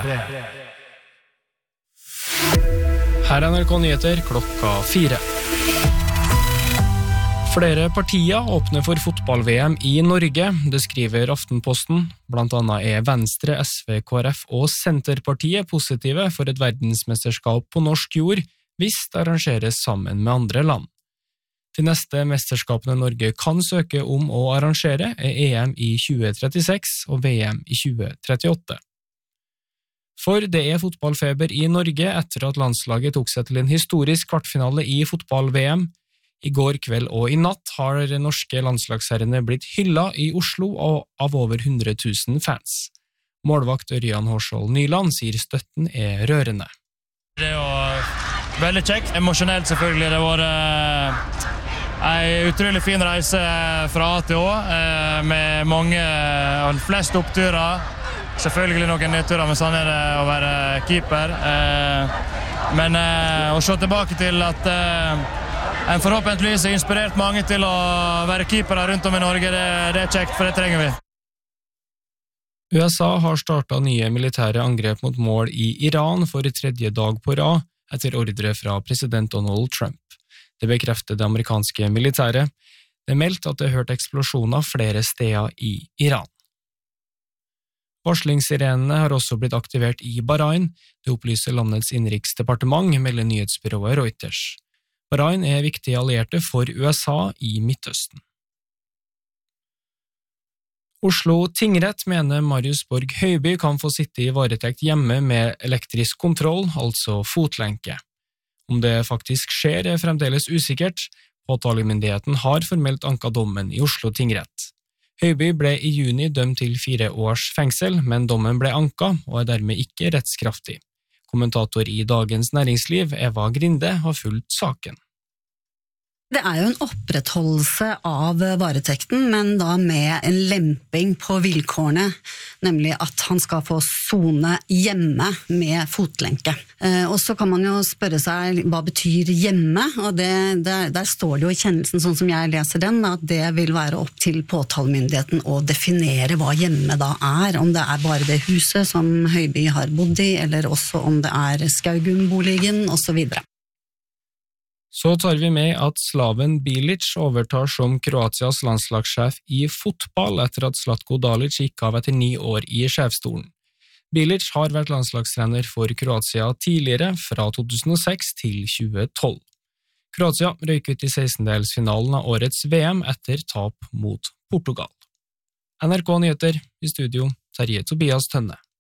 Her NRK Nyheter 4:00. Flere partier åpner for fotball-VM i Norge, det skriver Aftenposten. Blant annet Venstre, SV, KrF og Senterpartiet positive for et verdensmesterskap på norsk jord, hvis det arrangeres sammen med andre land. De neste mesterskapene Norge kan søke om å arrangere EM i 2036 og VM i 2038. For det fotballfeber i Norge etter at landslaget tok seg til en historisk kvartfinale i fotball-VM. I går kveld og i natt har norske landslagsherrene blitt hyllet i Oslo av over 100 000 fans. Målvakt Ørjan Hårsvold Nyland sier støtten rørende. Det var veldig kjekt, emosjonelt selvfølgelig. Det var en utrolig fin reise fra A til Å, med mange av de fleste oppturer. Selvfølgelig noen nedturer, men sånn det å være keeper. Men å se tilbake til at en forhåpentligvis har inspirert mange til å være keepere rundt om i Norge, det kjekt, for det trenger vi. USA har startet nye militære angrep mot mål i Iran for tredje dag på rad, etter ordre fra president Donald Trump. Det bekrefter det amerikanske militæret. Det meldt at det hørt eksplosjoner flere steder i Iran. Varslingssirenene har også blitt aktivert i Bahrain, det opplyser landets innenriksdepartement, melder nyhetsbyrået Reuters. Bahrain viktige allierte for USA i Midtøsten. Oslo tingrett mener Marius Borg Høiby kan få sitte i varetekt hjemme med elektrisk kontroll, altså fotlenke. Om det faktisk skjer fremdeles usikkert. Påtalemyndigheten har formelt anket dommen i Oslo tingrett. Høiby ble i juni dømt til 4 års fengsel, men dommen ble anket og dermed ikke rettskraftig. Kommentator i Dagens Næringsliv, Eva Grinde, har fulgt saken. Det jo en opprettholdelse av varetekten, men da med en lemping på vilkårene, nemlig at han skal få sone hjemme med fotlenke. Og så kan man jo spørre seg, hva betyr hjemme? Og der står det jo i kjennelsen, sånn som jeg leser den, at det vil være opp til påtalemyndigheten å definere hva hjemme da om det bare det huset som Høiby har bodd i, eller også om det Skaugum-boligen, og så videre. Så tar vi med at Slaven Bilic overtar som Kroatias landslagssjef i fotball etter at Zlatko Dalic gikk av etter 9 år i sjefsstolen. Bilic har vært landslagstrener for Kroatia tidligere, fra 2006 til 2012. Kroatia røyk ut i 16-delsfinalen av årets VM etter tap mot Portugal. NRK Nyheter, i studio, Terje Tobias Tønne.